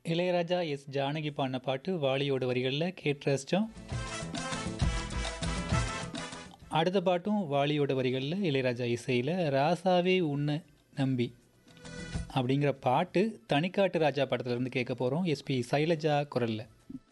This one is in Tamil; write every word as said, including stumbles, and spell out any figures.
இளையராஜா எஸ் ஜானகி பாடின பாட்டு வாலியோட வரிகளில் கேட்டு ரசித்தோம். அடுத்த பாட்டும் வாலியோட வரிகளில் இளையராஜா இசையில் ராசாவே உன்னை நம்பி அப்படிங்கிற பாட்டு தனிக்காட்டு ராஜா படத்துலேருந்து கேட்க போகிறோம். எஸ்பி சைலஜா குரலில்.